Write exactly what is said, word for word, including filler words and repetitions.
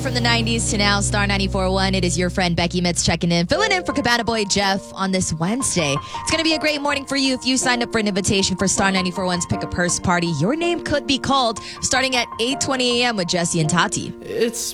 From the nineties to now, Star ninety-four point one. It is your friend Becky Mitz checking in, filling in for Cabana Boy Jeff on this Wednesday. It's going to be a great morning for you if you signed up for an invitation for Star ninety-four point one's Pick a Purse party. Your name could be called starting at eight twenty a.m. with Jesse and Tati. It's